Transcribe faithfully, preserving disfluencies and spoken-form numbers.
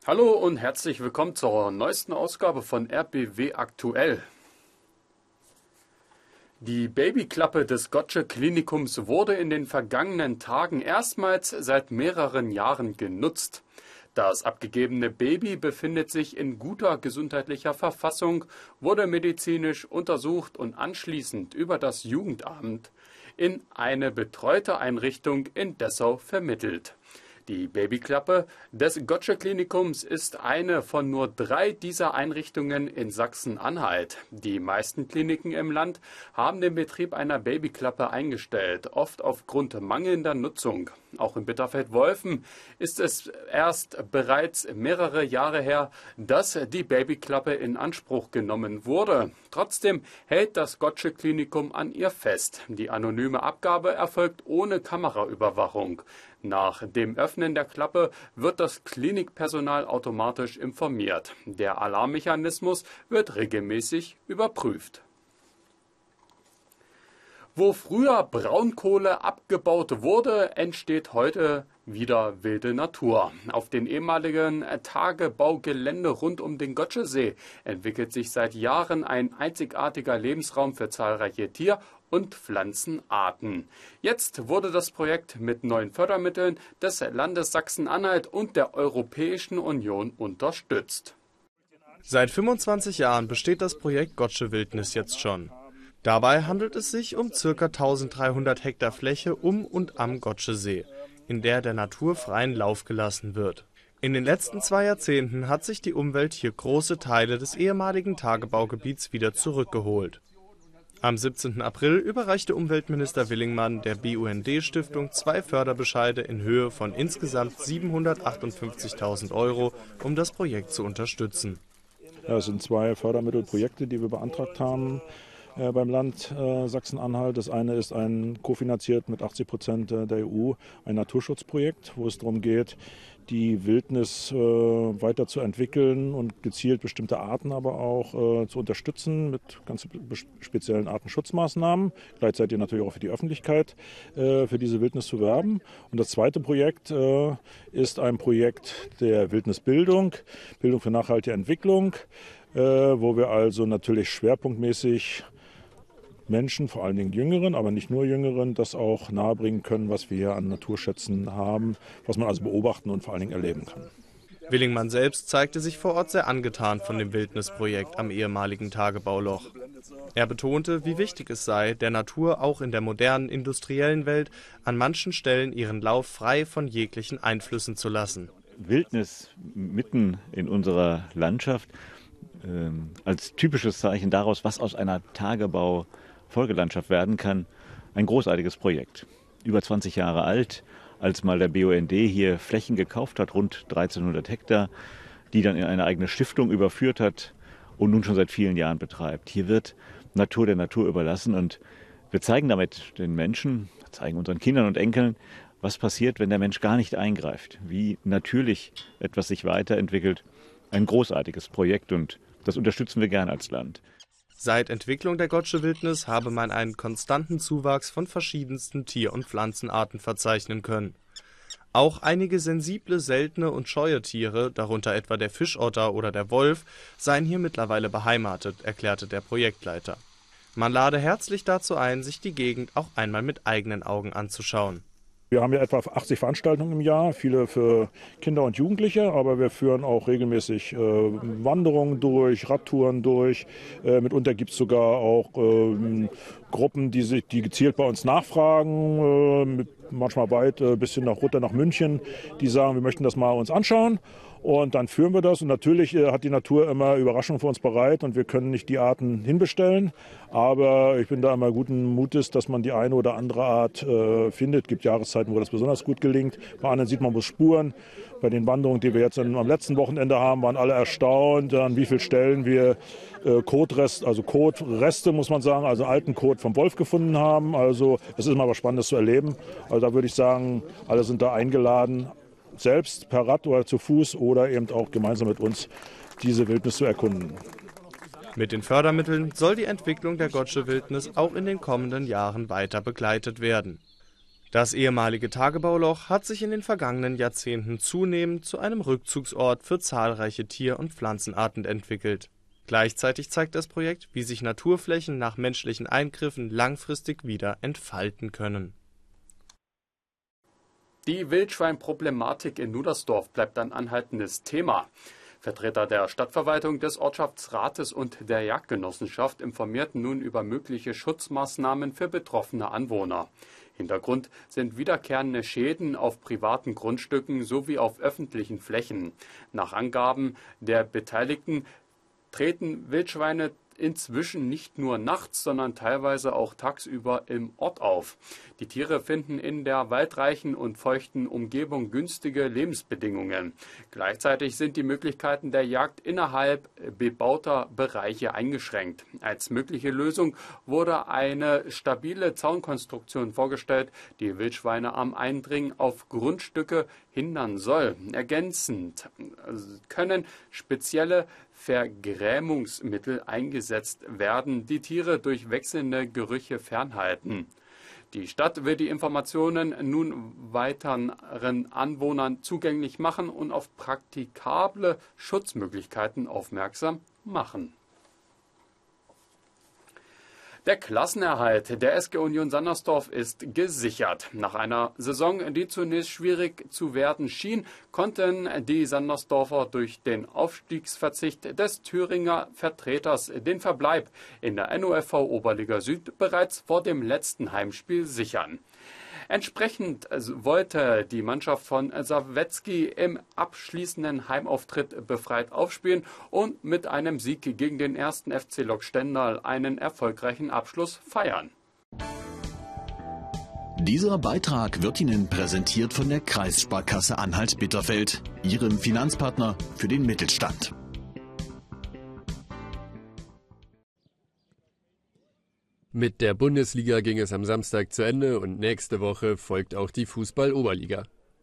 Hallo und herzlich willkommen zur neuesten Ausgabe von R B W Aktuell. Die Babyklappe des Gottsched Klinikums wurde in den vergangenen Tagen erstmals seit mehreren Jahren genutzt. Das abgegebene Baby befindet sich in guter gesundheitlicher Verfassung, wurde medizinisch untersucht und anschließend über das Jugendamt in eine betreute Einrichtung in Dessau vermittelt. Die Babyklappe des Gottsched Klinikums ist eine von nur drei dieser Einrichtungen in Sachsen-Anhalt. Die meisten Kliniken im Land haben den Betrieb einer Babyklappe eingestellt, oft aufgrund mangelnder Nutzung. Auch in Bitterfeld-Wolfen ist es erst bereits mehrere Jahre her, dass die Babyklappe in Anspruch genommen wurde. Trotzdem hält das Gottsched Klinikum an ihr fest. Die anonyme Abgabe erfolgt ohne Kameraüberwachung. Nach dem Öffnen der Klappe wird das Klinikpersonal automatisch informiert. Der Alarmmechanismus wird regelmäßig überprüft. Wo früher Braunkohle abgebaut wurde, entsteht heute wieder wilde Natur. Auf den ehemaligen Tagebaugelände rund um den Gotschedsee entwickelt sich seit Jahren ein einzigartiger Lebensraum für zahlreiche Tier- und Pflanzenarten. Jetzt wurde das Projekt mit neuen Fördermitteln des Landes Sachsen-Anhalt und der Europäischen Union unterstützt. Seit fünfundzwanzig Jahren besteht das Projekt Gotsched Wildnis jetzt schon. Dabei handelt es sich um ca. eintausenddreihundert Hektar Fläche um und am Gotschedsee, in der der Natur freien Lauf gelassen wird. In den letzten zwei Jahrzehnten hat sich die Umwelt hier große Teile des ehemaligen Tagebaugebiets wieder zurückgeholt. Am siebzehnten April überreichte Umweltminister Willingmann der B U N D-Stiftung zwei Förderbescheide in Höhe von insgesamt siebenhundertachtundfünfzigtausend Euro, um das Projekt zu unterstützen. Ja, es sind zwei Fördermittelprojekte, die wir beantragt haben äh, beim Land äh, Sachsen-Anhalt. Das eine ist ein kofinanziert mit achtzig Prozent der E U, ein Naturschutzprojekt, wo es darum geht, die Wildnis äh, weiter zu entwickeln und gezielt bestimmte Arten aber auch äh, zu unterstützen mit ganz speziellen Artenschutzmaßnahmen. Gleichzeitig natürlich auch für die Öffentlichkeit äh, für diese Wildnis zu werben. Und das zweite Projekt äh, ist ein Projekt der Wildnisbildung, Bildung für nachhaltige Entwicklung, äh, wo wir also natürlich schwerpunktmäßig Menschen, vor allen Dingen Jüngeren, aber nicht nur Jüngeren, das auch nahebringen können, was wir hier an Naturschätzen haben, was man also beobachten und vor allen Dingen erleben kann. Willingmann selbst zeigte sich vor Ort sehr angetan von dem Wildnisprojekt am ehemaligen Tagebauloch. Er betonte, wie wichtig es sei, der Natur auch in der modernen industriellen Welt an manchen Stellen ihren Lauf frei von jeglichen Einflüssen zu lassen. Wildnis mitten in unserer Landschaft äh, als typisches Zeichen daraus, was aus einer Tagebau Folgelandschaft werden kann, ein großartiges Projekt. Über zwanzig Jahre alt, als mal der B U N D hier Flächen gekauft hat, rund dreizehnhundert Hektar, die dann in eine eigene Stiftung überführt hat und nun schon seit vielen Jahren betreibt. Hier wird Natur der Natur überlassen und wir zeigen damit den Menschen, zeigen unseren Kindern und Enkeln, was passiert, wenn der Mensch gar nicht eingreift, wie natürlich etwas sich weiterentwickelt. Ein großartiges Projekt und das unterstützen wir gern als Land. Seit Entwicklung der Gotsched Wildnis habe man einen konstanten Zuwachs von verschiedensten Tier- und Pflanzenarten verzeichnen können. Auch einige sensible, seltene und scheue Tiere, darunter etwa der Fischotter oder der Wolf, seien hier mittlerweile beheimatet, erklärte der Projektleiter. Man lade herzlich dazu ein, sich die Gegend auch einmal mit eigenen Augen anzuschauen. Wir haben ja etwa achtzig Veranstaltungen im Jahr, viele für Kinder und Jugendliche, aber wir führen auch regelmäßig äh, Wanderungen durch, Radtouren durch. Äh, mitunter gibt es sogar auch äh, Gruppen, die, sich, die gezielt bei uns nachfragen, äh, mit manchmal weit äh, bis hin nach runter nach München, die sagen, wir möchten das mal uns anschauen. Und dann führen wir das und natürlich äh, hat die Natur immer Überraschungen für uns bereit und wir können nicht die Arten hinbestellen. Aber ich bin da immer guten Mutes, dass man die eine oder andere Art äh, findet. Es gibt Jahreszeiten, wo das besonders gut gelingt. Bei anderen sieht man bloß Spuren. Bei den Wanderungen, die wir jetzt am letzten Wochenende haben, waren alle erstaunt, an wie vielen Stellen wir äh, Kotrest, also Kotreste, muss man sagen, also alten Kot vom Wolf gefunden haben. Also es ist immer was Spannendes zu erleben. Also da würde ich sagen, alle sind da eingeladen, selbst per Rad oder zu Fuß oder eben auch gemeinsam mit uns diese Wildnis zu erkunden. Mit den Fördermitteln soll die Entwicklung der Gotsched Wildnis auch in den kommenden Jahren weiter begleitet werden. Das ehemalige Tagebauloch hat sich in den vergangenen Jahrzehnten zunehmend zu einem Rückzugsort für zahlreiche Tier- und Pflanzenarten entwickelt. Gleichzeitig zeigt das Projekt, wie sich Naturflächen nach menschlichen Eingriffen langfristig wieder entfalten können. Die Wildschweinproblematik in Nudersdorf bleibt ein anhaltendes Thema. Vertreter der Stadtverwaltung, des Ortschaftsrates und der Jagdgenossenschaft informierten nun über mögliche Schutzmaßnahmen für betroffene Anwohner. Hintergrund sind wiederkehrende Schäden auf privaten Grundstücken sowie auf öffentlichen Flächen. Nach Angaben der Beteiligten treten Wildschweine inzwischen nicht nur nachts, sondern teilweise auch tagsüber im Ort auf. Die Tiere finden in der waldreichen und feuchten Umgebung günstige Lebensbedingungen. Gleichzeitig sind die Möglichkeiten der Jagd innerhalb bebauter Bereiche eingeschränkt. Als mögliche Lösung wurde eine stabile Zaunkonstruktion vorgestellt, die Wildschweine am Eindringen auf Grundstücke hindern soll. Ergänzend können spezielle Vergrämungsmittel eingesetzt werden, die Tiere durch wechselnde Gerüche fernhalten. Die Stadt will die Informationen nun weiteren Anwohnern zugänglich machen und auf praktikable Schutzmöglichkeiten aufmerksam machen. Der Klassenerhalt der S G Union Sandersdorf ist gesichert. Nach einer Saison, die zunächst schwierig zu werden schien, konnten die Sandersdorfer durch den Aufstiegsverzicht des Thüringer Vertreters den Verbleib in der N O F V Oberliga Süd bereits vor dem letzten Heimspiel sichern. Entsprechend wollte die Mannschaft von Sawetzki im abschließenden Heimauftritt befreit aufspielen und mit einem Sieg gegen den ersten F C Lok Stendal einen erfolgreichen Abschluss feiern. Dieser Beitrag wird Ihnen präsentiert von der Kreissparkasse Anhalt-Bitterfeld, Ihrem Finanzpartner für den Mittelstand. Mit der Bundesliga ging es am Samstag zu Ende und nächste Woche folgt auch die Fußball-Oberliga.